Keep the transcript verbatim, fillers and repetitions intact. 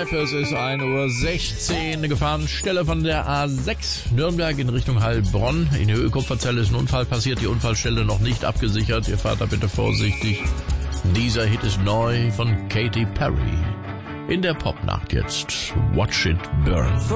Live, es ist ein Uhr sechzehn, eine Gefahrenstelle von der A sechs, Nürnberg in Richtung Heilbronn. In der Ölkupferzelle ist ein Unfall passiert, die Unfallstelle noch nicht abgesichert. Ihr fahrt da bitte vorsichtig. Dieser Hit ist neu von Katy Perry. In der Popnacht jetzt, Watch It Burn.